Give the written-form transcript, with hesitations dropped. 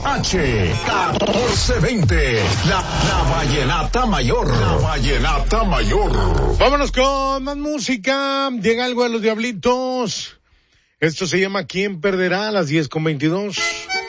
H1420, la vallenata mayor. La vallenata mayor. Vámonos con más música. Llega algo de los Diablitos. Esto se llama ¿Quién perderá? A las 10:22.